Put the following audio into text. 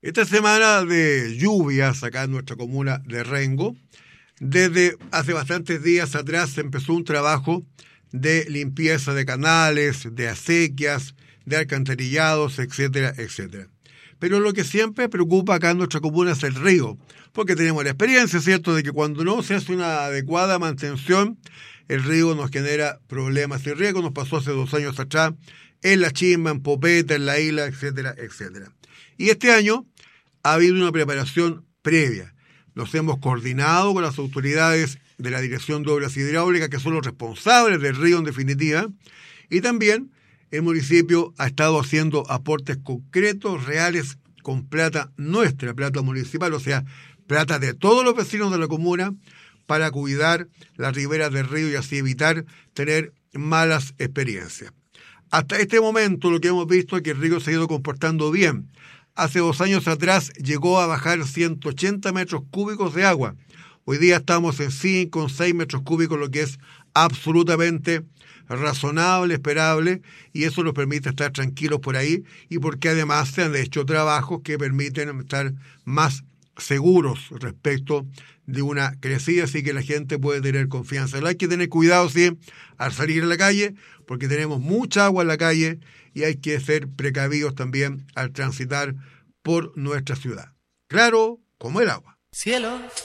Esta semana de lluvias acá en nuestra comuna de Rengo, desde hace bastantes días atrás se empezó un trabajo de limpieza de canales, de acequias, de alcantarillados, etcétera, etcétera. Pero lo que siempre preocupa acá en nuestra comuna es el río, porque tenemos la experiencia, ¿cierto?, de que cuando no se hace una adecuada mantención, el río nos genera problemas y riesgos. Nos pasó hace 2 años atrás, en La Chimba, en Popeta, en La Isla, etcétera, etcétera. Y este año ha habido una preparación previa. Nos hemos coordinado con las autoridades de la Dirección de Obras Hidráulicas, que son los responsables del río en definitiva, y también el municipio ha estado haciendo aportes concretos, reales, con plata nuestra, plata municipal, o sea, plata de todos los vecinos de la comuna, para cuidar las riberas del río y así evitar tener malas experiencias. Hasta este momento lo que hemos visto es que el río se ha ido comportando bien. Hace 2 años atrás llegó a bajar 180 metros cúbicos de agua. Hoy día estamos en 5 o 6 metros cúbicos, lo que es absolutamente razonable, esperable, y eso nos permite estar tranquilos por ahí, y porque además se han hecho trabajos que permiten estar más seguros respecto de una crecida, así que la gente puede tener confianza. Hay que tener cuidado, sí, al salir a la calle, porque tenemos mucha agua en la calle y hay que ser precavidos también al transitar por nuestra ciudad. Claro, como el agua. Cielo.